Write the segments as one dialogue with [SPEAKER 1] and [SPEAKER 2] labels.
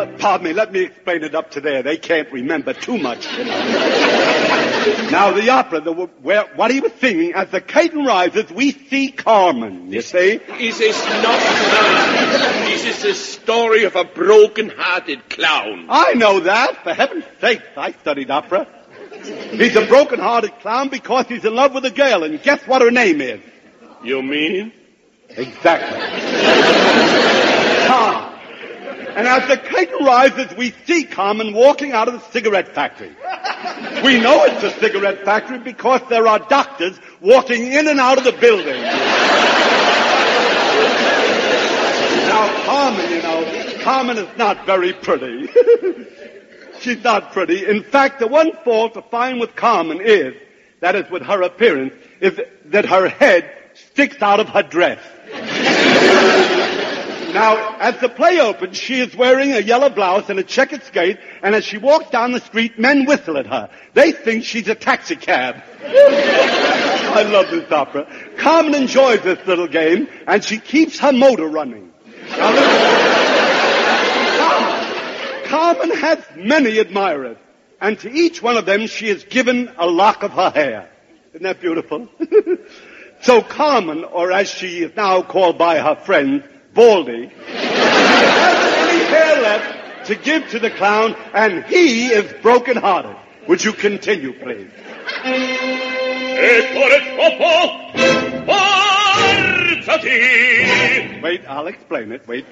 [SPEAKER 1] Pardon me, let me explain it up to there. They can't remember too much. Now, the opera, what he was singing, as the curtain rises, we see Carmen, you see?
[SPEAKER 2] Is this not This is the story of a broken-hearted clown.
[SPEAKER 1] I know that. For heaven's sake, I studied opera. He's a broken-hearted clown because he's in love with a girl, and guess what her name is?
[SPEAKER 2] You mean?
[SPEAKER 1] Exactly. Carmen. And as the curtain rises, we see Carmen walking out of the cigarette factory. We know it's a cigarette factory because there are doctors walking in and out of the building. Now, Carmen is not very pretty. She's not pretty. In fact, the one fault to find with Carmen is, that is with her appearance, is that her head sticks out of her dress. Now, as the play opens, she is wearing a yellow blouse and a checkered skirt, and as she walks down the street, men whistle at her. They think she's a taxi cab. I love this opera. Carmen enjoys this little game, and she keeps her motor running. Now, Carmen has many admirers, and to each one of them she is given a lock of her hair. Isn't that beautiful? So Carmen, or as she is now called by her friends, Baldy, hasn't any hair left to give to the clown, and he is broken-hearted. Would you continue, please? Wait, I'll explain it. Wait.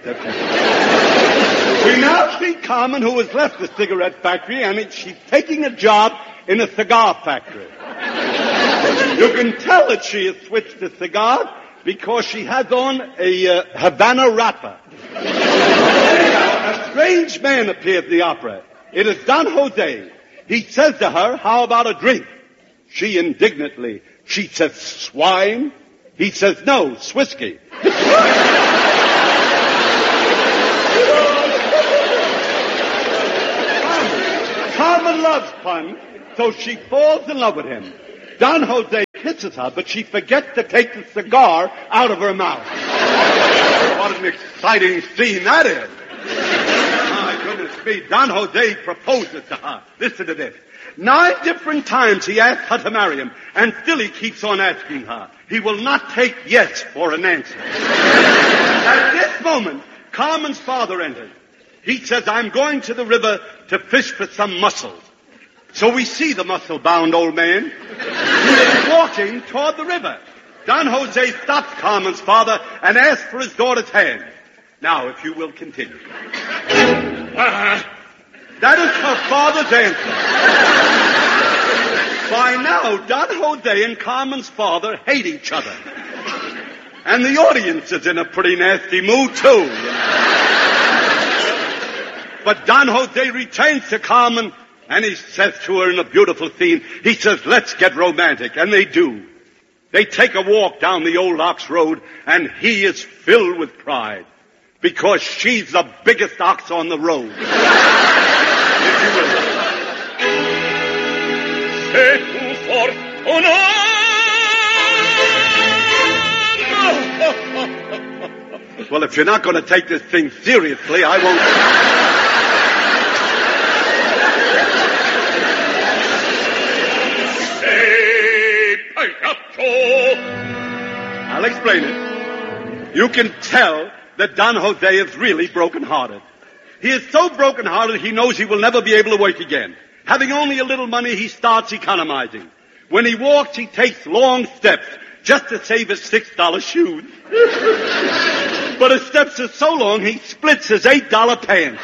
[SPEAKER 1] We now see Carmen, who has left the cigarette factory, and she's taking a job in a cigar factory. You can tell that she has switched to cigars because she has on a Havana wrapper. A strange man appears in the opera. It is Don Jose. He says to her, how about a drink? She indignantly, she says, swine? He says, no, whiskey. Carmen loves fun, so she falls in love with him. Don Jose kisses her, but she forgets to take the cigar out of her mouth. What an exciting scene that is. My goodness me, Don Jose proposes to her. Listen to this. 9 different times he asks her to marry him, and still he keeps on asking her. He will not take yes for an answer. At this moment, Carmen's father enters. He says, I'm going to the river to fish for some mussels. So we see the muscle-bound old man who is walking toward the river. Don Jose stops Carmen's father and asks for his daughter's hand. Now, if you will continue. That is her father's answer. By now, Don Jose and Carmen's father hate each other. And the audience is in a pretty nasty mood, too. But Don Jose returns to Carmen, and he says to her in a beautiful scene, he says, let's get romantic. And they do. They take a walk down the old ox road, and he is filled with pride. Because she's the biggest ox on the road. If you will. Well, if you're not going to take this thing seriously, I won't. I'll explain it. You can tell that Don Jose is really broken-hearted. He is so broken-hearted he knows he will never be able to work again. Having only a little money, he starts economizing. When he walks, he takes long steps just to save his $6 shoes. But his steps are so long, he splits his $8 pants.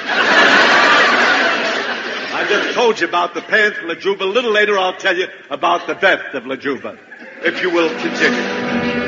[SPEAKER 1] I just told you about the pants of La Juba. A little later, I'll tell you about the vest of La Juba. If you will continue.